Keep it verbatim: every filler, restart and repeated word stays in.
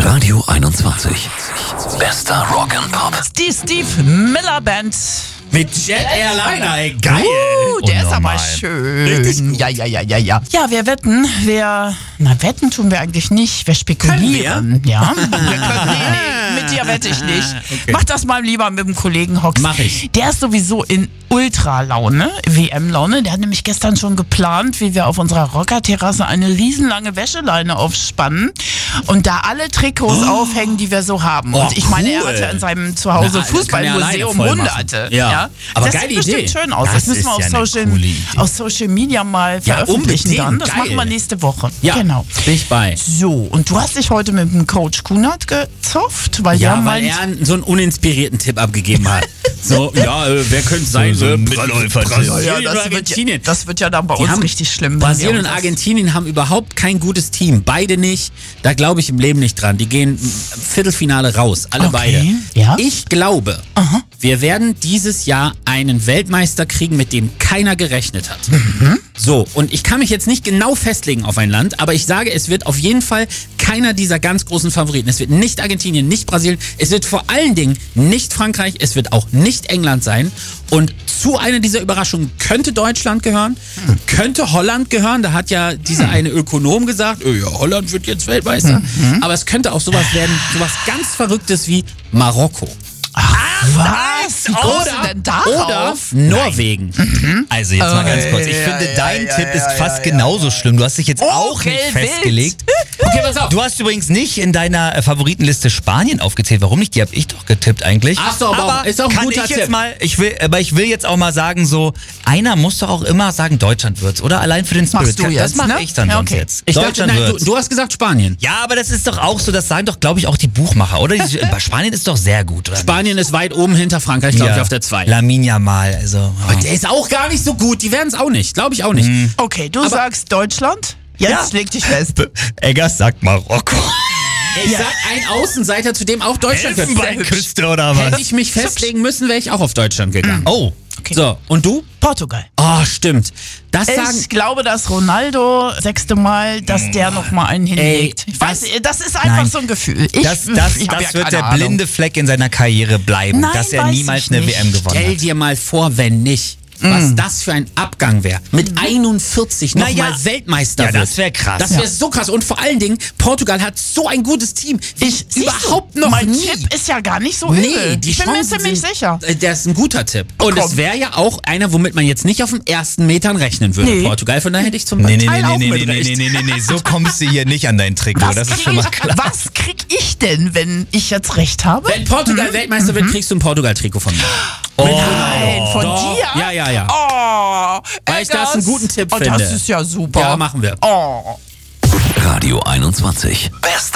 Radio einundzwanzig. Bester Rock and Pop. Die Steve Miller Band. Mit Jet Airliner, ey, geil. Uh, der ist aber schön. Ja, ja, ja, ja, ja. Ja, wir wetten, wir... Na, wetten tun wir eigentlich nicht. Wir spekulieren. Ja, wir können, nee, nee, mit dir wette ich nicht. Okay. Mach das mal lieber mit dem Kollegen Hox. Mach ich. Der ist sowieso in Ultra-Laune, W M-Laune. Der hat nämlich gestern schon geplant, wie wir auf unserer Rockerterrasse eine riesenlange Wäscheleine aufspannen und da alle Trikots oh. aufhängen, die wir so haben. Oh, und ich meine, er cool. hatte in seinem Zuhause Na, Fußballmuseum Hunderte. Ja. Ja. Aber das geile sieht bestimmt Idee. schön aus. Das Das, müssen wir ist auf, ja eine Social, coole Idee. auf Social Media mal Ja, veröffentlichen unbedingt. dann. Das Geil. machen wir nächste Woche. Ja, Genau. bin ich bei. So, und du hast dich heute mit dem Coach Kunert gezofft, weil Ja, der weil meint, er so einen uninspirierten Tipp abgegeben hat. So, ja, äh, wer könnte es sein? so Äh, ein Bra- Brallläufer. Brasilien ja, oder das, wird ja, Argentinien. das wird ja dann bei Die uns haben- richtig schlimm. wenn Brasilien wir und uns das- Argentinien haben überhaupt kein gutes Team. Beide nicht. Da glaube ich im Leben nicht dran. Die gehen im Viertelfinale raus. Alle Okay, beide. ja. Ich glaube, Aha. wir werden dieses Jahr einen Weltmeister kriegen, mit dem keiner gerechnet hat. Mhm. So, und ich kann mich jetzt nicht genau festlegen auf ein Land, aber ich sage, es wird auf jeden Fall keiner dieser ganz großen Favoriten. Es wird nicht Argentinien, nicht Brasilien. Es wird vor allen Dingen nicht Frankreich. Es wird auch nicht England sein. Und zu einer dieser Überraschungen könnte Deutschland gehören, Hm. könnte Holland gehören. Da hat ja dieser eine Ökonom gesagt, oh ja, Holland wird jetzt Weltmeister. Mhm. Aber es könnte auch sowas werden, sowas ganz Verrücktes wie Marokko. Was? Wie kommst du denn Oder darauf? Norwegen. Also jetzt mal ganz Oh, kurz. Ich ja, finde, ja, dein ja, Tipp ja, ist ja, fast ja. genauso schlimm. Du hast dich jetzt auch Okay, nicht wild. festgelegt. Okay, pass auf. Du hast übrigens nicht in deiner äh, Favoritenliste Spanien aufgezählt. Warum nicht? Die habe ich doch getippt eigentlich. Ach so, aber ist auch ein kann guter ich jetzt Tipp. mal, ich will, aber ich will jetzt auch mal sagen, so einer muss doch auch immer sagen, Deutschland wird's, oder? Allein für den Spirit. Machst du das jetzt, mache ne? ich dann Ja, sonst okay. jetzt. Ich dachte, Deutschland nein, du, wird's. du hast gesagt Spanien. Ja, aber das ist doch auch so, das sagen doch, glaube ich, auch die Buchmacher, oder? Die, bei Spanien ist doch sehr gut, oder? Spanien ist weit oben hinter Frankreich, glaube Ja. ich, auf der zwei. Lamin Yamal, also. ja. Der ist auch gar nicht so gut. Die werden es auch nicht. Glaube ich auch nicht. Okay, du Aber- sagst Deutschland? Jetzt Ja. leg dich fest. Eggers sagt Marokko. Ich sag ein Außenseiter, zu dem auch Deutschland gehört. Elfenbeinküste oder was? Hätte ich mich festlegen müssen, wäre ich auch auf Deutschland gegangen. Oh. Okay. So, und du? Portugal. Oh, stimmt. Das sagen... Ich glaube, dass Ronaldo, sechste Mal, dass der noch mal einen hinlegt. Ich weiß, das ist einfach Nein. so ein Gefühl. Ich, Das, das, ich hab das ja wird keine der Ahnung. blinde Fleck in seiner Karriere bleiben, Nein, dass er weiß niemals ich eine nicht. W M gewonnen Stell hat. dir mal vor, wenn nicht. Was das für ein Abgang wäre. Mit einundvierzig nochmal Naja. Weltmeister Ja, wird. das wär krass. Das wäre Ja. so krass. Und vor allen Dingen, Portugal hat so ein gutes Team. Wie ich Siehst überhaupt du, noch mein nie. Tipp ist ja gar nicht so Nee, übel. die ich bin mir Chancen ziemlich sind, sicher. äh, Der ist ein guter Tipp. Und komm. es wäre ja auch einer, womit man jetzt nicht auf den ersten Metern rechnen würde. Nee. Portugal, von daher hätte ich zum Nee, nee, Teil nee, auch nee, mit nee, nee, recht. nee, nee, nee, so kommst du hier nicht an dein Trikot, Was das ist krieg, schon mal ich, klar. was krieg ich denn, wenn ich jetzt recht habe? Wenn Portugal Weltmeister wird, kriegst du ein Portugal-Trikot von mir. Nein, von Doch. dir? Ja, ja, ja. Oh, Weil ich das einen guten Tipp oh, finde. Das ist ja super. Ja, machen wir. Oh. Radio einundzwanzig. Bester